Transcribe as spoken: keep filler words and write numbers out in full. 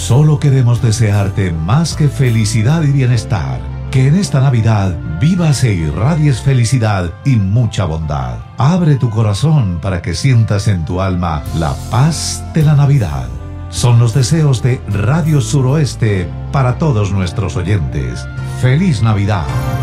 Solo queremos desearte más que felicidad y bienestar. Que en esta Navidad vivas e irradies felicidad y mucha bondad. Abre tu corazón para que sientas en tu alma la paz de la Navidad. Son los deseos de Radio Suroeste para todos nuestros oyentes. ¡Feliz Navidad!